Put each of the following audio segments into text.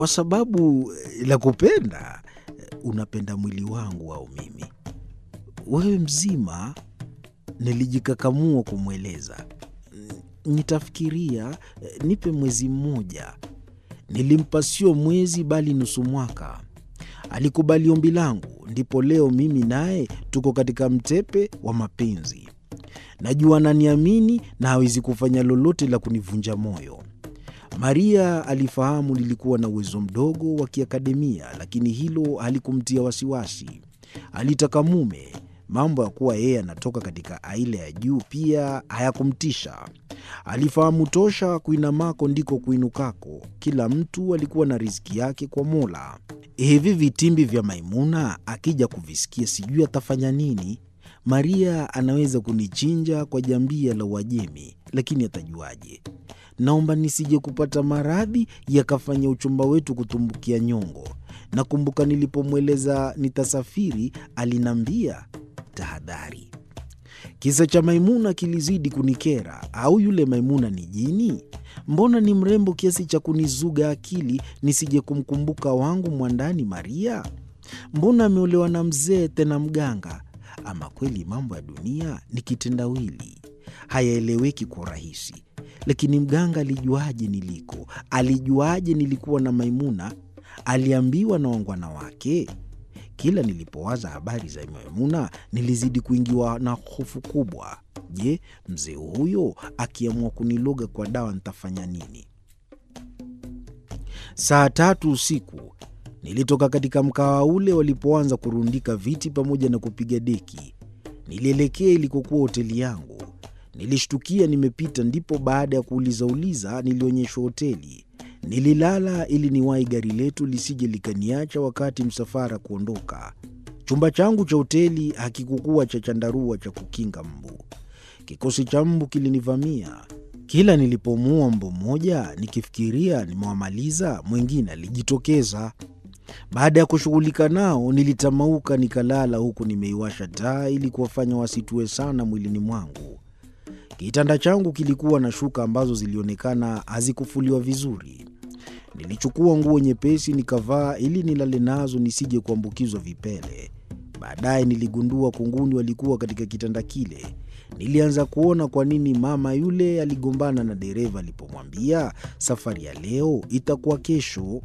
Kwa sababu la kupenda. Unapenda mwili wangu au mimi? Wewe mzima? Nilijikakamua kumweleza. Nitafikiria, nipe mwezi mmoja. Nilimpa sio mwezi bali nusu mwaka. Alikubali ombi langu, ndipo leo mimi naye tuko katika mtepe wa mapenzi. Najua ananiamini na hawezi kufanya lolote la kunivunja moyo. Maria alifahamu nilikuwa na uwezo mdogo wa kiakademia, lakini hilo halikumtia wasiwasi. Alitaka mume. Mambo ya kuwa yeye anatoka katika aila ya juu pia hayakumtisha. Alifahamu tosha kuinamako ndiko kuinukako. Kila mtu alikuwa na riziki yake kwa Mola. Hivi vitimbi vya Maimuna akija kuvisikia sijui atafanya nini. Maria anaweza kunichinja kwa jambia la Uajemi, lakini atajuaje? Naomba nisije kupata maradhi yakafanya uchumba wetu kutumbukia nyongo. Nakumbuka nilipomweleza nitasafiri, alinambia tahadhari. Kisa cha Maimuna kilizidi kunikera. Au yule Maimuna ni jini? Mbona ni mrembo kiasi cha kunizuga akili nisije kumkumbuka wangu mwandani Maria? Mbona ameolewa na mzee tena mganga? Ama kweli mambo ya dunia ni kitendawili, hayaeleweki kwa rahisi. Lakini mganga alijuaje niliko? Alijuaje nilikuwa na Maimuna? Aliambiwa na wangwana wake? Kila nilipowaza habari za Maimuna nilizidi kuingiwa na hofu kubwa. Je, mzee huyo akiamua kuniloga kwa dawa nitafanya nini? Saa 3 usiku nilitoka katika mkawa ule walipoanza kurundika viti pamoja na kupiga deki. Nilielekea ilikokuwa hoteli yangu. Nilishtukia nimepita, ndipo baada ya kuuliza nilionyeshwa hoteli. Nililala ili niwahi gari letu lisije likaniacha wakati msafara kuondoka. Chumba changu cha hoteli hakikukuwa cha chandarua cha kukinga mbu. Kikosi cha mbu kilinivamia. Kila nilipomuua mbu mmoja nikifikiria nimewamaliza, mwingine alijitokeza. Baada ya kushughulika nao, nilitamauka nikalala huku nimeiwasha taa ili kuwafanya wasitue sana mwilini mwangu. Kitanda changu kilikuwa na shuka ambazo zilionekana hazikufuliwa vizuri. Nilichukua nguo nyepesi nikavaa ili nilale nazo nisije kuambukizwa vipele. Baadaye niligundua kunguni walikuwa katika kitanda kile. Nilianza kuona kwa nini mama yule aligombana na dereva alipomwambia safari ya leo itakuwa kesho.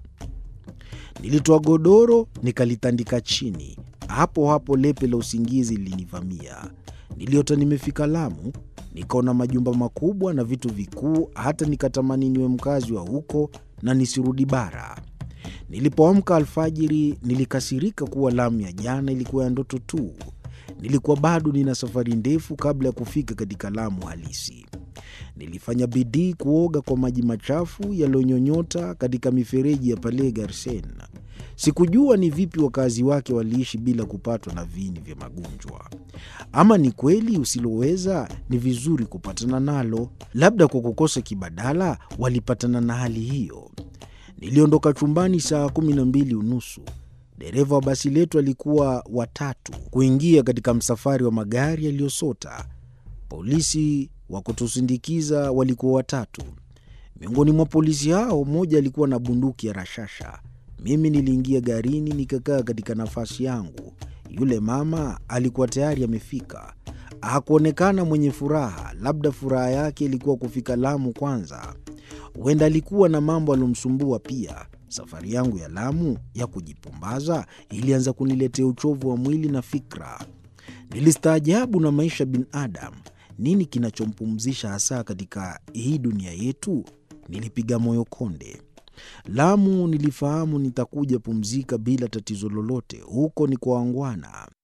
Nilitoa godoro nikalitandika chini. Hapo hapo lepe la usingizi lilinivamia. Niliota nimefika Lamu, nikaona majumba makubwa na vitu vikuu, hata nikatamani niwe mkazi wa huko na nisirudi bara. Nilipoamka alfajiri nilikasirika kuwa Lamu ya jana ilikuwa ya ndoto tu. Nilikuwa bado nina safari ndefu kabla ya kufika katika Lamu halisi. Nilifanya bidii kuoga kwa maji machafu yaliyonyonyota katika mifereji ya pale Garsen. Sikujua ni vipi wakazi wake waliishi bila kupatwa na viini vya magonjwa. Ama ni kweli usiloweza ni vizuri kupatana nalo. Labda kwa kukosa kibadala walipatana na hali hiyo. Niliondoka chumbani saa 12:30. Dereva wa basi letu alikuwa watatu kuingia katika msafari wa magari yaliyosota. Polisi wa kutusindikiza walikuwa watatu. Miongoni mwa polisi hao, mmoja alikuwa na bunduki ya rashasha. Mimi niliingia garini nikakaa katika nafasi yangu. Yule mama alikuwa tayari amefika. Hakuonekana mwenye furaha, labda furaha yake ilikuwa kufika Lamu kwanza. Huenda alikuwa na mambo alomsumbua pia. Safari yangu ya Lamu ya kujipumbaza ilianza kuniletea uchovu wa mwili na fikra. Nilistaajabu na maisha binadamu. Nini kinachompumzisha hasa katika hii dunia yetu? Nilipiga moyo konde. Lamu nilifahamu nitakuja pumzika bila tatizo lolote. Huko ni kwa wangwana.